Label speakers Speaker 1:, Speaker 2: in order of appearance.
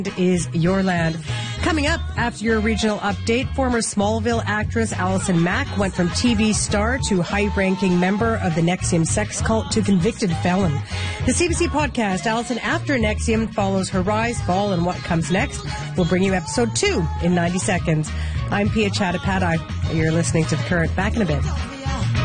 Speaker 1: is your land. Coming up after your regional update, former Smallville actress Allison Mack went from TV star to high-ranking member of the NXIVM sex cult to convicted felon. The CBC podcast, Allison After NXIVM, follows her rise, fall, and what comes next. We'll bring you episode 2 in 90 seconds. I'm Pia Chattopadhyay. You're listening to The Current. Back in a bit.